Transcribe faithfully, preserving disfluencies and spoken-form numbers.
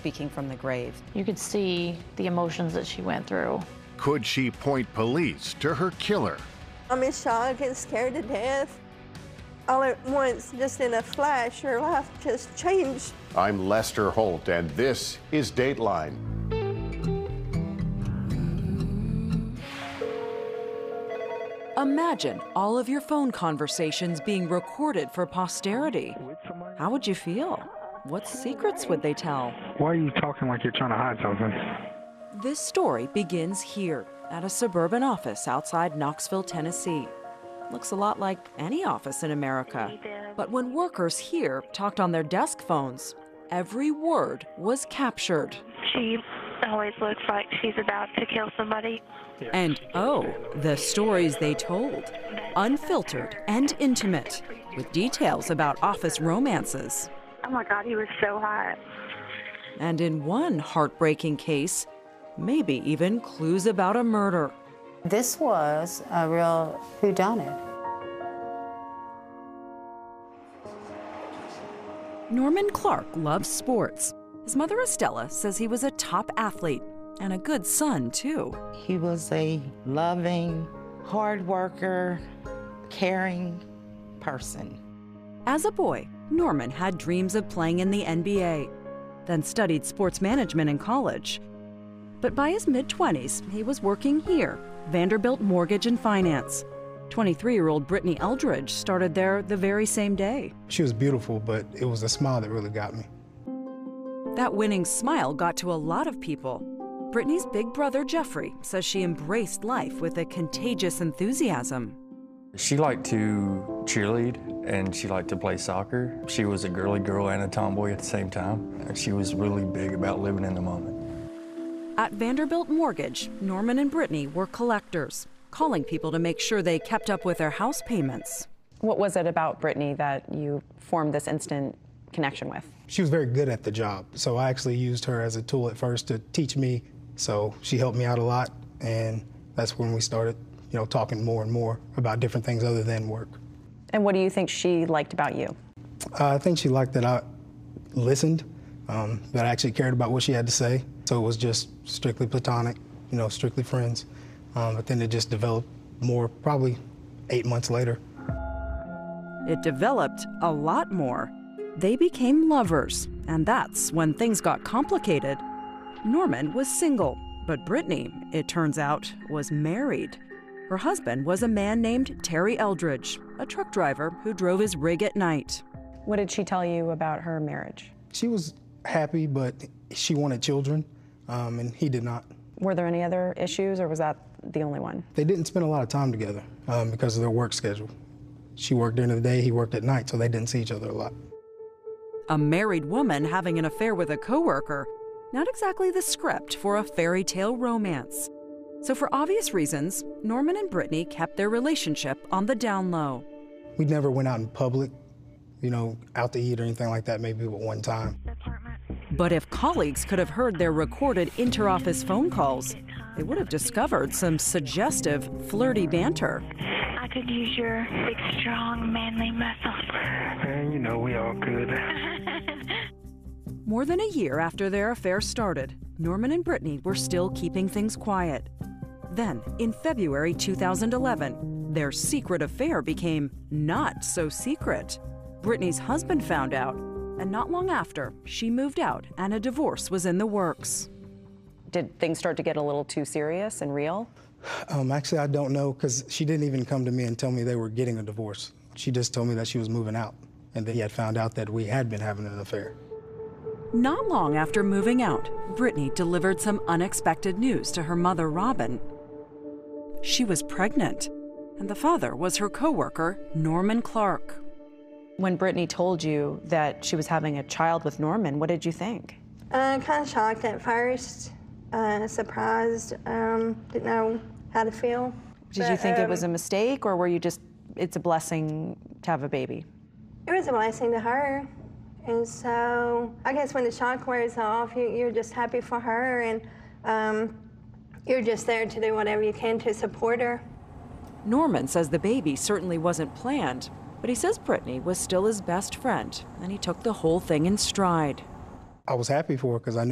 speaking from the grave. You could see the emotions that she went through. Could she point police to her killer? I'm in shock and scared to death. All at once, just in a flash, her life just changed. I'm Lester Holt, and this is Dateline. Imagine all of your phone conversations being recorded for posterity. How would you feel? What secrets would they tell? Why are you talking like you're trying to hide something? This story begins here, at a suburban office outside Knoxville, Tennessee. Looks a lot like any office in America. But when workers here talked on their desk phones, every word was captured. She always looks like she's about to kill somebody. And oh, the stories they told. Unfiltered and intimate, with details about office romances. Oh my God, he was so hot. And in one heartbreaking case, maybe even clues about a murder. This was a real whodunit. Norman Clark loves sports. His mother Estella says he was a top athlete and a good son, too. He was a loving, hard worker, caring person. As a boy, Norman had dreams of playing in the N B A, then studied sports management in college. But by his mid-twenties, he was working here, Vanderbilt Mortgage and Finance. twenty-three-year-old Brittany Eldridge started there the very same day. She was beautiful, but it was the smile that really got me. That winning smile got to a lot of people. Brittany's big brother, Jeffrey, says she embraced life with a contagious enthusiasm. She liked to cheerlead, and she liked to play soccer. She was a girly girl and a tomboy at the same time. And she was really big about living in the moment. At Vanderbilt Mortgage, Norman and Brittany were collectors, calling people to make sure they kept up with their house payments. What was it about Brittany that you formed this instant connection with? She was very good at the job, so I actually used her as a tool at first to teach me. So she helped me out a lot, and that's when we started, you know, talking more and more about different things other than work. And what do you think she liked about you? Uh, I think she liked that I listened, um, that I actually cared about what she had to say. So it was just strictly platonic, you know, strictly friends. Um, but then it just developed more, probably eight months later. It developed a lot more. They became lovers, and that's when things got complicated. Norman was single, but Brittany, it turns out, was married. Her husband was a man named Terry Eldridge, a truck driver who drove his rig at night. What did she tell you about her marriage? She was happy, but she wanted children, um, and he did not. Were there any other issues, or was that the only one? They didn't spend a lot of time together um, because of their work schedule. She worked during the day, he worked at night, so they didn't see each other a lot. A married woman having an affair with a coworker, not exactly the script for a fairy tale romance. So for obvious reasons, Norman and Brittany kept their relationship on the down low. We never went out in public, you know, out to eat or anything like that, maybe but one time. But if colleagues could have heard their recorded inter-office phone calls, they would have discovered some suggestive, flirty banter. I could use your big, strong, manly muscles. And you know, we all could. More than a year after their affair started, Norman and Brittany were still keeping things quiet. Then, in February two thousand eleven, their secret affair became not so secret. Brittany's husband found out, and not long after, she moved out and a divorce was in the works. Did things start to get a little too serious and real? Um, actually, I don't know, because she didn't even come to me and tell me they were getting a divorce. She just told me that she was moving out, and that he had found out that we had been having an affair. Not long after moving out, Brittany delivered some unexpected news to her mother, Robin. She was pregnant, and the father was her coworker, Norman Clark. When Brittany told you that she was having a child with Norman, what did you think? Uh, kind of shocked at first, uh, surprised, um, didn't know how to feel. Did but, you think um, it was a mistake, or were you just, it's a blessing to have a baby? It was a blessing to her. And so I guess when the shock wears off, you, you're just happy for her, and um, you're just there to do whatever you can to support her. Norman says the baby certainly wasn't planned, but he says Brittany was still his best friend, and he took the whole thing in stride. I was happy for her because I knew